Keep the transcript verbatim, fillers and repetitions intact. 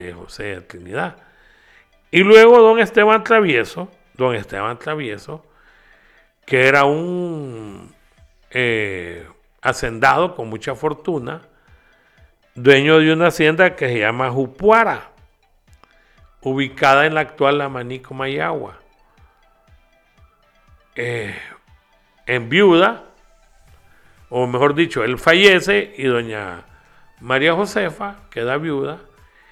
José de Trinidad. Y luego don Esteban Travieso, don Esteban Travieso, que era un eh, hacendado con mucha fortuna, dueño de una hacienda que se llama Jupuara, ubicada en la actual Amanico, Mayagua. Eh, en viuda, o mejor dicho, él fallece y doña María Josefa queda viuda